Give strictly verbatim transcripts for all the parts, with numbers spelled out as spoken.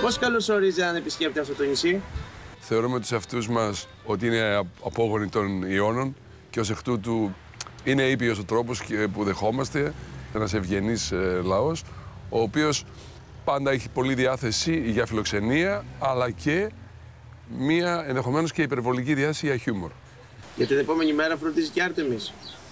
Πώς καλωσορίζει έναν επισκέπτη αυτό το νησί? Θεωρούμε τους εαυτούς μας ότι είναι απόγονοι των Ιώνων και ως εκ τούτου είναι ήπιος ο τρόπος που δεχόμαστε. Ένας ευγενής λαός, ο οποίος πάντα έχει πολλή διάθεση για φιλοξενία, αλλά και μία ενδεχομένως και υπερβολική διάθεση για χιούμορ. Για την επόμενη μέρα φροντίζει και η Άρτεμις.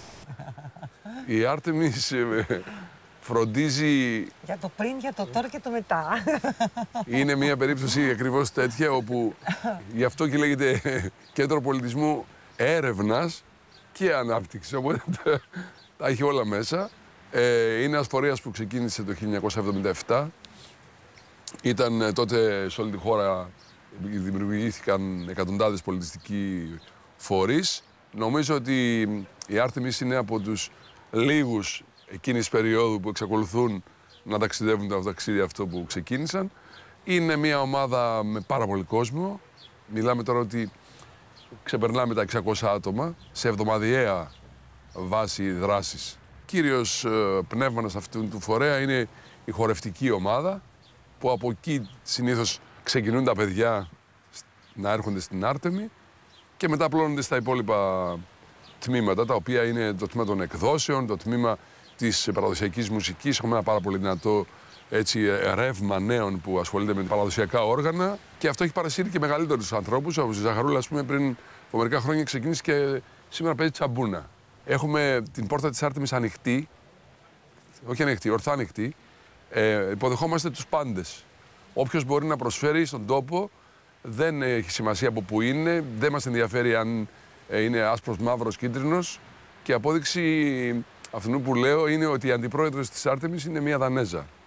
Η Άρτεμις φροντίζει... Για το πριν, για το τώρα και το μετά. Είναι μια περίπτωση ακριβώς τέτοια, όπου γι' αυτό και λέγεται Κέντρο Πολιτισμού Έρευνας και Ανάπτυξης, οπότε τα έχει όλα μέσα. Ε, είναι ένας φορέας που ξεκίνησε το χίλια εννιακόσια εβδομήντα επτά. Ήταν τότε σε όλη τη χώρα, δημιουργήθηκαν εκατοντάδες πολιτιστικοί φορείς. Νομίζω ότι η Άρτεμις είναι από τους λίγους εκείνης περίοδου που εξακολουθούν να ταξιδεύουν το ταξίδι αυτό που ξεκίνησαν. Είναι μια ομάδα με πάρα πολύ κόσμο. Μιλάμε τώρα ότι ξεπερνάμε τα εξακόσια άτομα σε εβδομαδιαία βάση δράσης. Κύριος πνεύμανας αυτού του φορέα είναι η χορευτική ομάδα, που από εκεί συνήθως ξεκινούν τα παιδιά να έρχονται στην Άρτεμη και μετά απλώνονται στα υπόλοιπα τμήματα, τα οποία είναι το τμήμα των εκδόσεων, το τμήμα της παραδοσιακής μουσικής. Έχουμε ένα πάρα πολύ δυνατό έτσι, ρεύμα νέων που ασχολείται με παραδοσιακά όργανα και αυτό έχει παρασύρει και μεγαλύτερους ανθρώπους. Όπως η Ζαχαρούλα, ας πούμε, πριν από μερικά χρόνια ξεκίνησε και σήμερα παίζει τσαμπούνα. Έχουμε την πόρτα της Άρτεμις ανοιχτή, όχι ανοιχτή, ορθά ανοιχτή. Ε, υποδεχόμαστε τους πάντες. Όποιος μπορεί να προσφέρει στον τόπο, δεν έχει σημασία από πού είναι, δεν μας ενδιαφέρει αν είναι άσπρος, μαύρος, κίτρινος. Και απόδειξη αυτού που λέω είναι ότι η αντιπρόεδρος της Άρτεμις είναι μια Δανέζα.